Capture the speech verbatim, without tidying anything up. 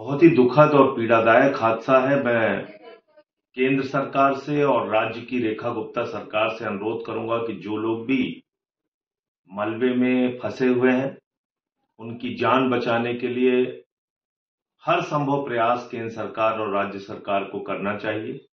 बहुत ही दुखद और पीड़ादायक हादसा है। मैं केंद्र सरकार से और राज्य की रेखा गुप्ता सरकार से अनुरोध करूंगा कि जो लोग भी मलबे में फंसे हुए हैं, उनकी जान बचाने के लिए हर संभव प्रयास केंद्र सरकार और राज्य सरकार को करना चाहिए।